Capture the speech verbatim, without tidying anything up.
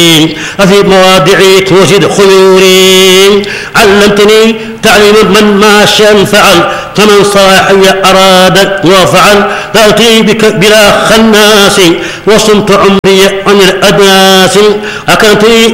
أفي مواضعي توجد خيوري علمتني تعليم من ما شاء فعل فمن صاحي أراد وفعل ذاتي بلا خناس وصمت عمري عن الأدناس أكنت